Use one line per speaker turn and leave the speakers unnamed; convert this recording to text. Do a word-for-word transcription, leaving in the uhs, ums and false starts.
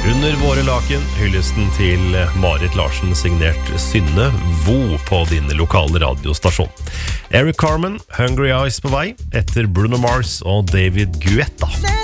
Under våre laken, hyllesten til Marit Larsen, signert Synne Vo på din lokale radiostasjon. Eric Carmen, Hungry Eyes på vei, etter Bruno Mars og David Guetta.